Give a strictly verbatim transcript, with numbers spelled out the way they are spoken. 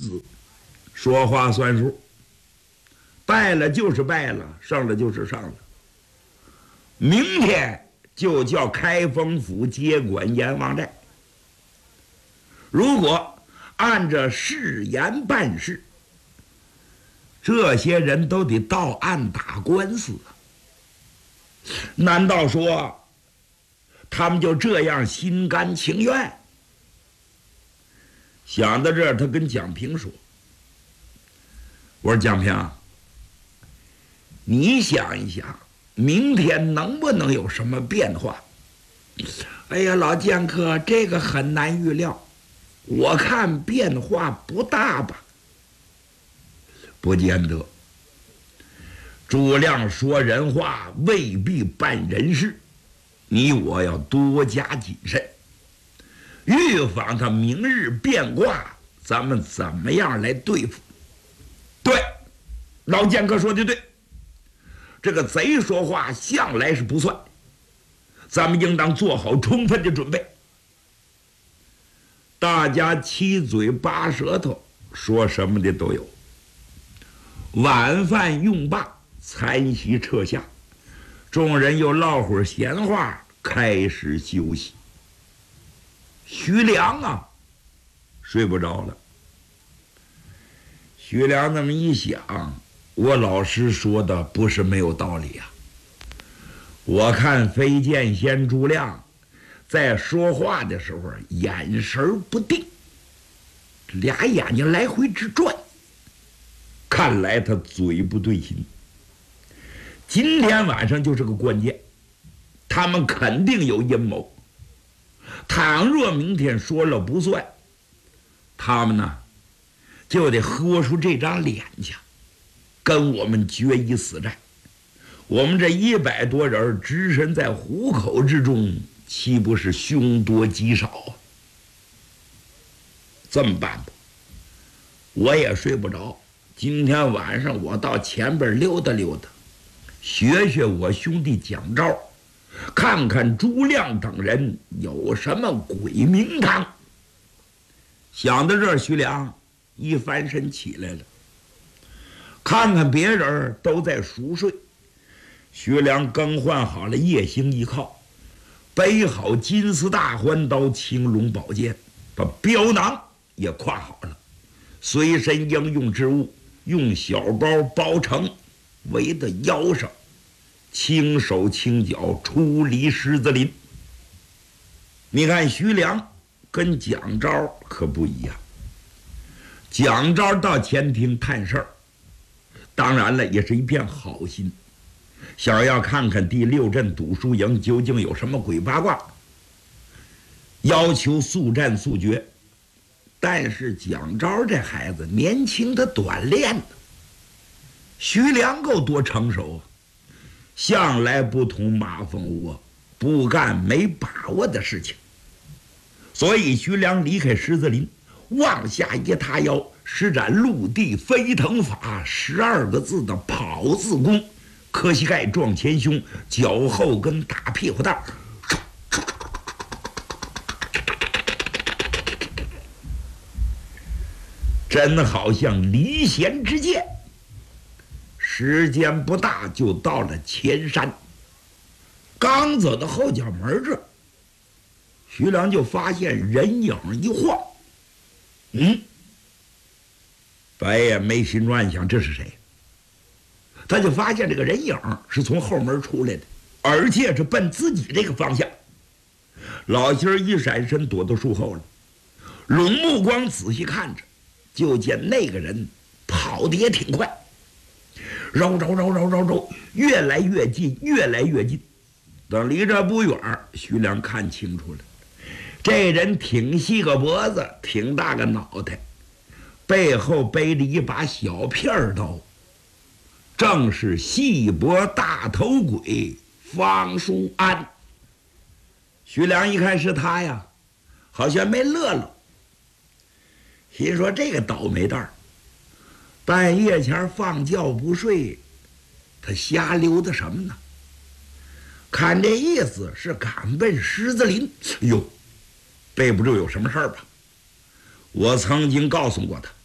子，说话算数，败了就是败了，上了就是上了。明天就叫开封府接管阎王寨。如果按着誓言办事，这些人都得到案打官司啊！难道说他们就这样心甘情愿？想到这儿，他跟蒋平说：“我说蒋平，你想一想，明天能不能有什么变化？”哎呀，老剑客，这个很难预料，我看变化不大吧。不见得，诸亮说人话未必办人事，你我要多加谨慎，预防他明日变卦，咱们怎么样来对付？对，老剑客说的对，这个贼说话向来是不算，咱们应当做好充分的准备。大家七嘴八舌头，说什么的都有。晚饭用罢，餐席撤下，众人又唠会儿闲话，开始休息。徐良啊，睡不着了。徐良那么一想，我老师说的不是没有道理呀、啊。我看飞剑仙朱亮在说话的时候眼神不定，俩眼睛来回直转，看来他嘴不对心。今天晚上就是个关键，他们肯定有阴谋。倘若明天说了不算，他们呢就得喝出这张脸去，跟我们决一死战。我们这一百多人只身在虎口之中，岂不是凶多吉少啊？这么办吧，我也睡不着，今天晚上我到前边溜达溜达，学学我兄弟蒋昭，看看朱亮等人有什么鬼名堂。想到这儿，徐良一翻身起来了，看看别人都在熟睡，徐良更换好了夜行衣靠，背好金丝大环刀、青龙宝剑，把镖囊也挎好了，随身应用之物用小包包成，围在腰上，轻手轻脚出离狮子林。你看徐良跟蒋昭可不一样，蒋昭到前厅探事儿，当然了，也是一片好心，想要看看第六镇赌书营究竟有什么鬼八卦，要求速战速决。但是蒋昭这孩子年轻，他短练的，徐良够多成熟啊，向来不同马蜂窝，不干没把握的事情。所以徐良离开狮子林，往下一塌腰，施展陆地飞腾法，十二个字的跑字功，磕膝盖撞前胸，脚后跟打屁股蛋儿，真好像离弦之箭。时间不大就到了前山，刚走到后脚门这儿，徐良就发现人影一晃，嗯，白眼眉心乱想，这是谁？他就发现这个人影是从后门出来的，而且是奔自己这个方向。老心儿一闪身躲到树后了，拢目光仔细看着，就见那个人跑得也挺快，绕绕绕绕绕绕，越来越近，越来越近。等离这不远，徐良看清楚了，这人挺细个脖子，挺大个脑袋，背后背着一把小片刀，正是细脖大头鬼方书安。徐良一看是他呀，好像没乐乐，心说这个倒霉蛋儿，半夜前放觉不睡，他瞎溜达什么呢？看这意思是赶奔狮子林。哟，背不住有什么事儿吧？我曾经告诉过他，